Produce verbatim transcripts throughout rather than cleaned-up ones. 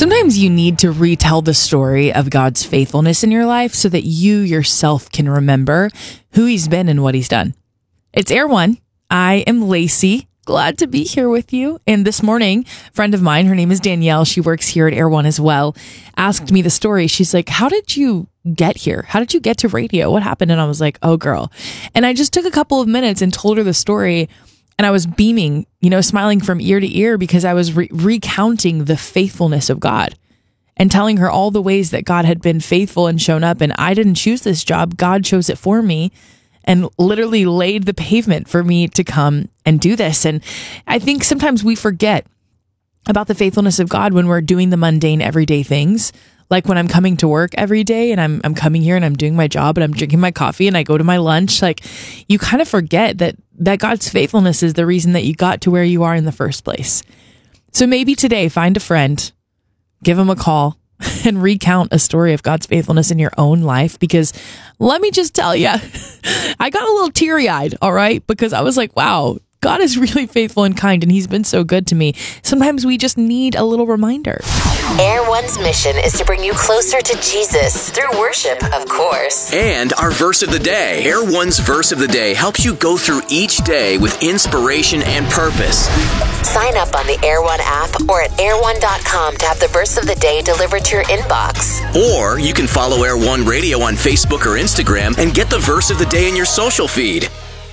Sometimes you need to retell the story of God's faithfulness in your life so that you yourself can remember who he's been and what he's done. It's Air One. I am Lacey. Glad to be here with you. And this morning, a friend of mine, her name is Danielle, she works here at Air One as well, asked me the story. She's like, how did you get here? How did you get to radio? What happened? And I was like, oh, girl. And I just took a couple of minutes and told her the story. And I was beaming, you know, smiling from ear to ear because I was re- recounting the faithfulness of God and telling her all the ways that God had been faithful and shown up. And I didn't choose this job. God chose it for me and literally laid the pavement for me to come and do this. And I think sometimes we forget about the faithfulness of God when we're doing the mundane everyday things. Like when I'm coming to work every day and I'm I'm coming here and I'm doing my job and I'm drinking my coffee and I go to my lunch, like you kind of forget that that God's faithfulness is the reason that you got to where you are in the first place. So maybe today, find a friend, give them a call, and recount a story of God's faithfulness in your own life. Because let me just tell you, I got a little teary-eyed, all right? Because I was like, wow, God is really faithful and kind, and he's been so good to me. Sometimes we just need a little reminder. Air One's mission is to bring you closer to Jesus through worship, of course. And our verse of the day. Air One's verse of the day helps you go through each day with inspiration and purpose. Sign up on the Air One app or at air one dot com to have the verse of the day delivered to your inbox. Or you can follow Air One Radio on Facebook or Instagram and get the verse of the day in your social feed.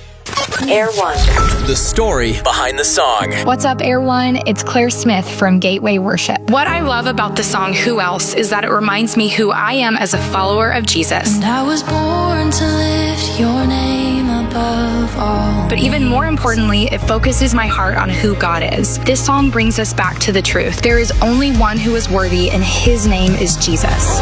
Air One. The story behind the song. What's up, Air One? It's Claire Smith from Gateway Worship. What I love about the song Who Else is that it reminds me who I am as a follower of Jesus. And I was born to lift your name above all. But even more importantly, it focuses my heart on who God is. This song brings us back to the truth. There is only one who is worthy, and his name is Jesus.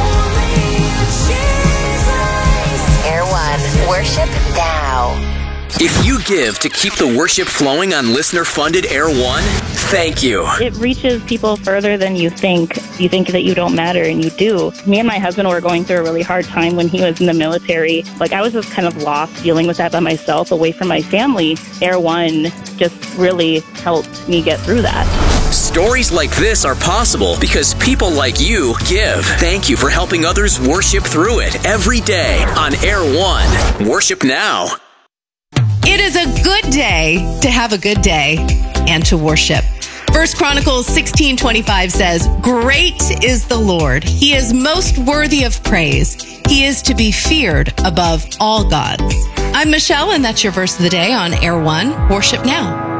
Air One. Worship now. If you give to keep the worship flowing on listener-funded Air One, thank you. It reaches people further than you think. You think that you don't matter, and you do. Me and my husband were going through a really hard time when he was in the military. Like, I was just kind of lost dealing with that by myself, away from my family. Air One just really helped me get through that. Stories like this are possible because people like you give. Thank you for helping others worship through it every day on Air One. Worship now. It is a good day to have a good day and to worship. First Chronicles sixteen twenty-five says, "Great is the Lord. He is most worthy of praise. He is to be feared above all gods." I'm Michelle, and that's your verse of the day on Air One. Worship now.